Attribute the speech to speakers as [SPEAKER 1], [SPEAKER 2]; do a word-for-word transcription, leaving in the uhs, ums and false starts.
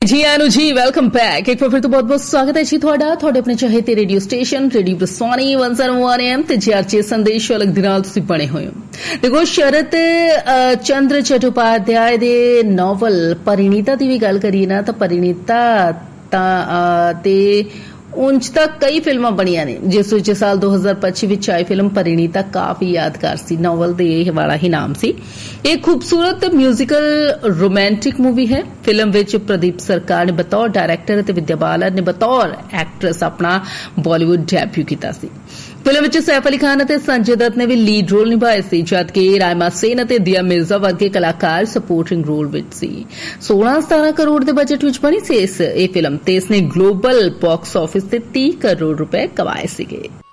[SPEAKER 1] जी आनु जी welcome back. एक बार फिर तो बहुत बहुत स्वागत है जी ਤੁਹਾਡਾ ਤੁਹਾਡੇ ਆਪਣੇ ਚਾਹਤੇ radio station radio ਬਰਸਾਨੀ one oh one A M ਤੇ ਜੀਆਰਜੀ ਸੰਦੇਸ਼ ਅਲੱਗ ਦੇ ਨਾਲ ਤੁਸੀਂ ਬਣੇ ਹੋਏ ਹੋ। ਦੇਖੋ ਸ਼ਰਤ ਚੰਦਰ ਚਟੋਪਾਧਿਆਏ ਦੇ ਨੋਵਲ ਪਰਿਣੀਤਾ ਦੀ ਵੀ ਗੱਲ ਕਰੀਏ ਨਾ ਤਾਂ ਪਰਿਣੀਤਾ ਤਾਂ ਤੇ ਉਂਝ ਤਾਂ ਕਈ ਫਿਲਮਾਂ ਬਣੀਆਂ ਨੇ ਜਿਸ ਵਿੱਚ ਸਾਲ ਦੋ ਹਜ਼ਾਰ ਪੱਚੀ ਵਿੱਚ ਆਈ ਫਿਲਮ ਪਰਿਣੀਤਾ ਕਾਫੀ ਯਾਦਗਾਰ ਸੀ। ਨੋਵਲ ਦੇ ਇਹ ਵਾਲਾ ਹੀ ਨਾਮ ਸੀ। ਇਹ ਖੂਬਸੂਰਤ ਮਿਊਜ਼ੀਕਲ ਰੋਮਾਂਟਿਕ मूवी है। फिल्म विच प्रदीप सरकार ने बतौर डायरैक्टर ते विद्या बालन ने बतौर एक्ट्रेस अपना बॉलीवुड डेब्यू किया सी। फिल्म विच सैफ अली खान ते संजय दत्त ने भी लीड रोल निभाए सी जबकि रायमा सेन ते दिया मिर्जा वर्गे कलाकार सपोर्टिंग रोल विच सी। सोलह सतारह करोड़ के बजट विच बनी सी इस फिल्म ते इसने ग्लोबल बॉक्स ऑफिस ते तीस करोड़ रुपए कमाए सीगे।